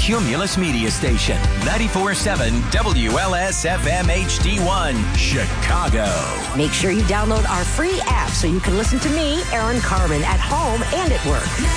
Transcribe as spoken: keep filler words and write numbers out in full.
Cumulus Media Station, ninety-four point seven W L S F M H D one, Chicago. Make sure you download our free app so you can listen to me, Aaron Carmen, at home and at work.